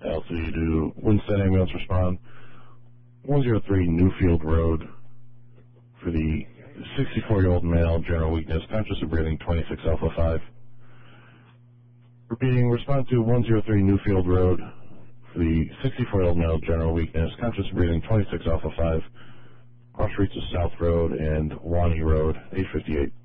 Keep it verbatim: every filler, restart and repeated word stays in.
L C to Winston Ambulance respond. one oh three Newfield Road for the sixty-four-year-old male, general weakness, conscious of breathing, twenty-six Alpha five. Repeating, respond to one oh three Newfield Road for the sixty-four-year-old male, general weakness, conscious of breathing, twenty-six Alpha five. Cross streets of South Road and Wani Road, eight fifty-eight.